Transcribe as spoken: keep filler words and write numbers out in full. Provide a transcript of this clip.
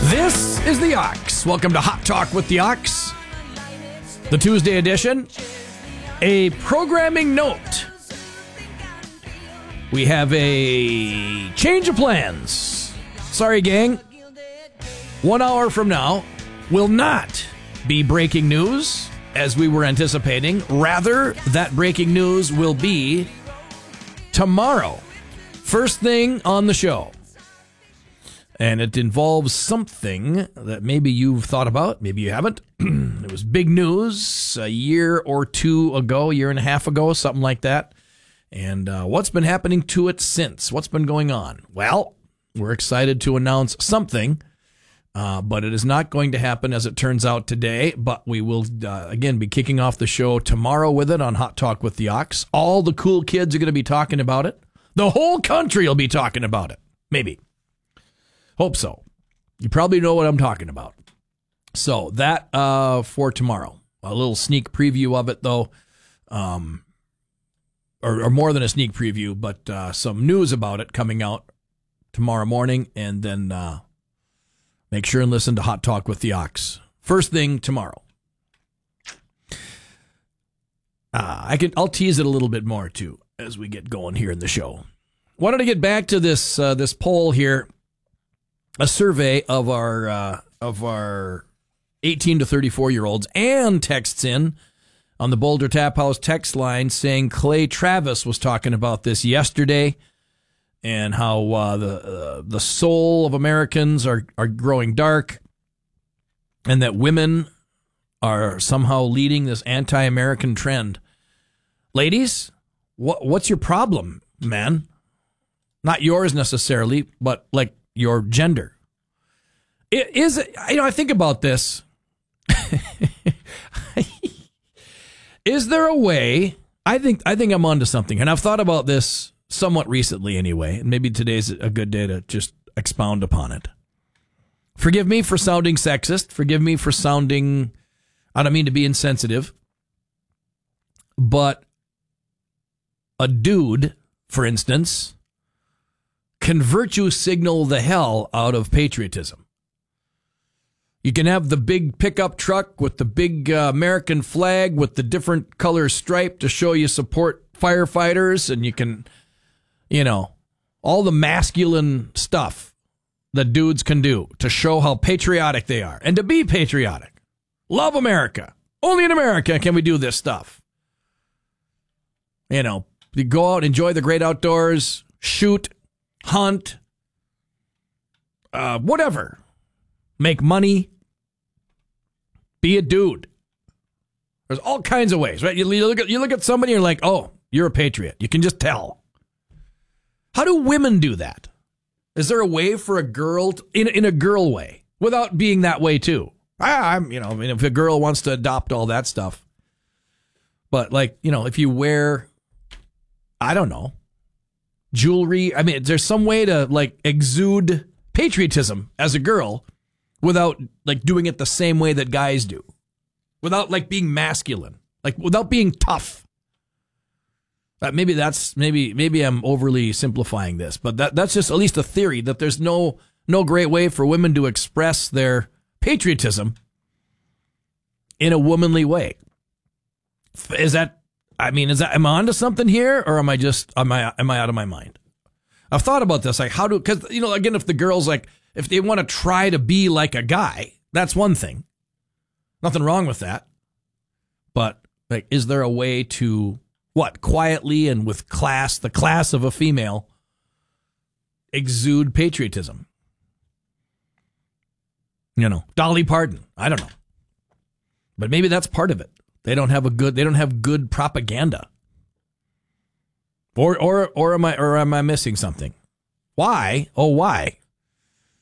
This is the Ox. Welcome to Hot Talk with the Ox, the Tuesday edition. A programming note. We have a change of plans. Sorry, gang. One hour from now will not be breaking news as we were anticipating. Rather, that breaking news will be tomorrow. First thing on the show. And it involves something that maybe you've thought about, maybe you haven't. It was big news a year or two ago, a year and a half ago, something like that. And uh, what's been happening to it since? What's been going on? Well, we're excited to announce something, uh, but it is not going to happen as it turns out today. But we will, uh, again, be kicking off the show tomorrow with it on Hot Talk with the Ox. All the cool kids are going to be talking about it. The whole country will be talking about it. Maybe. Hope so. You probably know what I'm talking about. So that uh, for tomorrow. A little sneak preview of it, though. Um, or, or more than a sneak preview, but uh, some news about it coming out tomorrow morning. And then uh, make sure and listen to Hot Talk with the Ox. First thing tomorrow. Uh, I can, I'll tease it a little bit more, too, as we get going here in the show. Wanted to get back to this uh, this poll here. A survey of our uh, of our eighteen to thirty-four year olds, and texts in on the Boulder Tap House text line saying Clay Travis was talking about this yesterday, and how uh, the uh, the soul of Americans are are growing dark, and that women are somehow leading this anti-American trend. Ladies, what what's your problem, man? Not yours necessarily, but like your gender. It is, you know, I think about this. Is there a way? I think I think I'm onto something, and I've thought about this somewhat recently anyway, and maybe today's a good day to just expound upon it. Forgive me for sounding sexist. Forgive me for sounding, I don't mean to be insensitive, but a dude, for instance, can virtue signal the hell out of patriotism. You can have the big pickup truck with the big uh, American flag with the different color stripe to show you support firefighters, and you can, you know, all the masculine stuff that dudes can do to show how patriotic they are and to be patriotic. Love America. Only in America can we do this stuff. You know, you go out, enjoy the great outdoors, shoot, hunt, uh, whatever. Make money. Be a dude. There's all kinds of ways, right? You, you look at you look at somebody, and you're like, oh, you're a patriot. You can just tell. How do women do that? Is there a way for a girl to, in in a girl way without being that way too? I, I'm, you know, I mean, if a girl wants to adopt all that stuff, but like, you know, if you wear, I don't know, jewelry. I mean, there's some way to like exude patriotism as a girl without like doing it the same way that guys do, without like being masculine, like without being tough. Uh, maybe that's maybe maybe I'm overly simplifying this, but that that's just at least a theory that there's no no great way for women to express their patriotism in a womanly way. Is that? I mean, is that, am I onto something here, or am I just, am I, am I out of my mind? I've thought about this, like how do, cause you know, again, if the girls like, if they want to try to be like a guy, that's one thing. Nothing wrong with that. But like, is there a way to what, quietly and with class, the class of a female, exude patriotism? You know, Dolly Parton. I don't know. But maybe that's part of it. They don't have a good. They don't have good propaganda. Or or or am I or am I missing something? Why? Oh, why